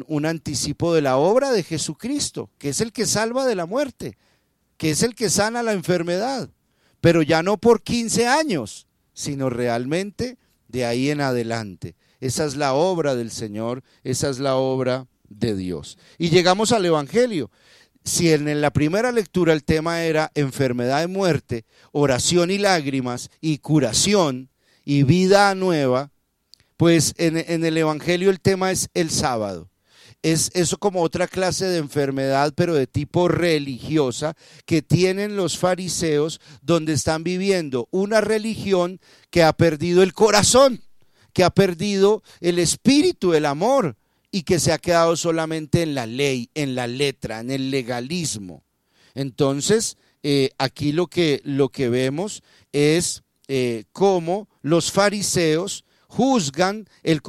un anticipo de la obra de Jesucristo, que es el que salva de la muerte, que es el que sana la enfermedad, pero ya no por 15 años, sino realmente de ahí en adelante. Esa es la obra del Señor, esa es la obra de Dios. Y llegamos al Evangelio. Si en la primera lectura el tema era enfermedad y muerte, oración y lágrimas y curación y vida nueva, pues en el Evangelio el tema es el sábado. Es eso como otra clase de enfermedad, pero de tipo religiosa, que tienen los fariseos, donde están viviendo una religión que ha perdido el corazón, que ha perdido el espíritu, el amor, y que se ha quedado solamente en la ley, en la letra, en el legalismo. Entonces, aquí lo que vemos es cómo los fariseos juzgan el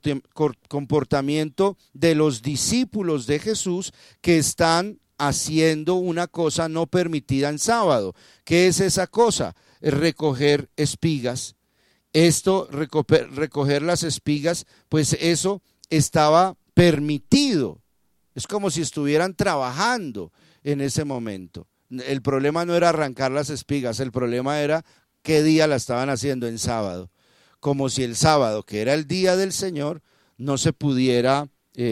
comportamiento de los discípulos de Jesús, que están haciendo una cosa no permitida en sábado. ¿Qué es esa cosa? Recoger espigas. Esto, recoger las espigas, pues eso estaba permitido. Es como si estuvieran trabajando en ese momento. El problema no era arrancar las espigas, el problema era qué día la estaban haciendo, en sábado. Como si el sábado, que era el día del Señor, no se pudiera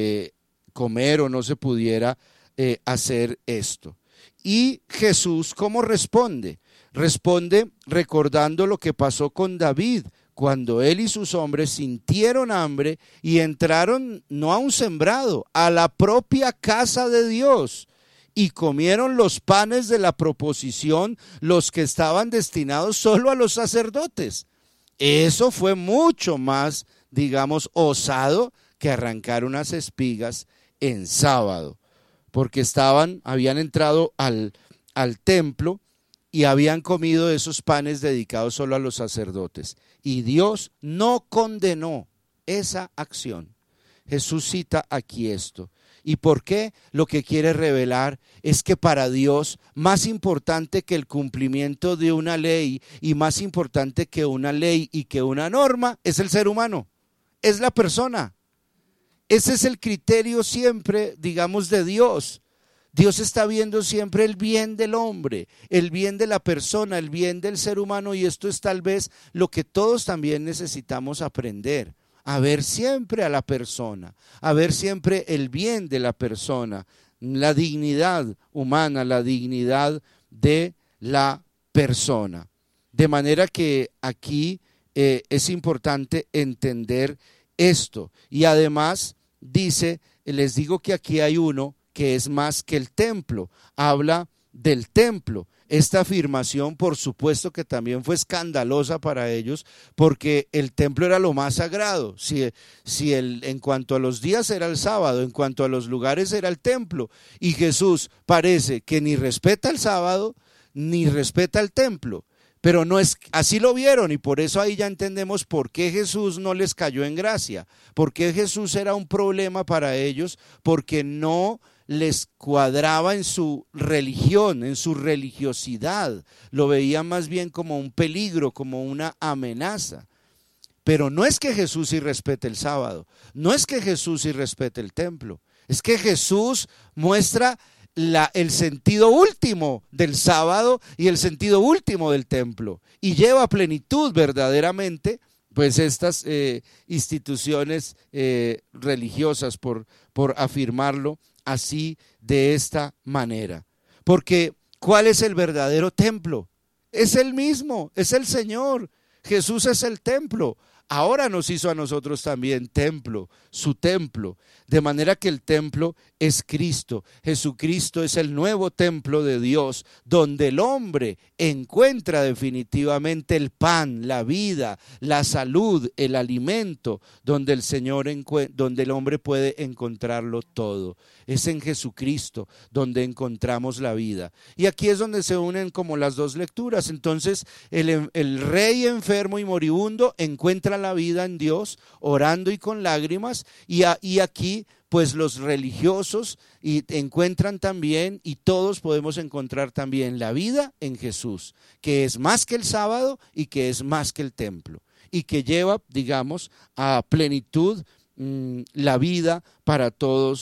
comer o no se pudiera hacer esto. Y Jesús, ¿cómo responde? Responde recordando lo que pasó con David, cuando él y sus hombres sintieron hambre y entraron no a un sembrado, a la propia casa de Dios, y comieron los panes de la proposición, los que estaban destinados solo a los sacerdotes. Eso fue mucho más, digamos, osado que arrancar unas espigas en sábado, porque habían entrado al templo y habían comido esos panes dedicados solo a los sacerdotes. Y Dios no condenó esa acción. Jesús cita aquí esto. ¿Y por qué? Lo que quiere revelar es que para Dios, más importante que el cumplimiento de una ley y más importante que una ley y que una norma, es el ser humano, es la persona. Ese es el criterio siempre, digamos, de Dios. Dios está viendo siempre el bien del hombre, el bien de la persona, el bien del ser humano, y esto es tal vez lo que todos también necesitamos aprender. A ver siempre a la persona, a ver siempre el bien de la persona, la dignidad humana, la dignidad de la persona. De manera que aquí es importante entender esto. Y además dice, les digo que aquí hay uno que es más que el templo, habla del templo. Esta afirmación, por supuesto que también fue escandalosa para ellos, porque el templo era lo más sagrado. En cuanto a los días era el sábado, en cuanto a los lugares era el templo, y Jesús parece que ni respeta el sábado, ni respeta el templo. Pero no es así, lo vieron, y por eso ahí ya entendemos por qué Jesús no les cayó en gracia, por qué Jesús era un problema para ellos, porque no les cuadraba en su religión, en su religiosidad. Lo veían más bien como un peligro, como una amenaza. Pero no es que Jesús irrespete el sábado, no es que Jesús irrespete el templo, es que Jesús muestra el sentido último del sábado y el sentido último del templo, y lleva a plenitud verdaderamente pues estas instituciones religiosas, por afirmarlo así, de esta manera. Porque ¿cuál es el verdadero templo? Es el mismo, es el Señor. Jesús es el templo. Ahora nos hizo a nosotros también templo, su templo, de manera que el templo es Cristo. Jesucristo es el nuevo templo de Dios, donde el hombre encuentra definitivamente el pan, la vida, la salud, el alimento, donde donde el hombre puede encontrarlo todo. Es en Jesucristo donde encontramos la vida. Y aquí es donde se unen como las dos lecturas. Entonces el rey enfermo y moribundo encuentra la vida en Dios, orando y con lágrimas, y aquí pues los religiosos encuentran también, y todos podemos encontrar también la vida en Jesús, que es más que el sábado y que es más que el templo, y que lleva, digamos, a plenitud la vida para todos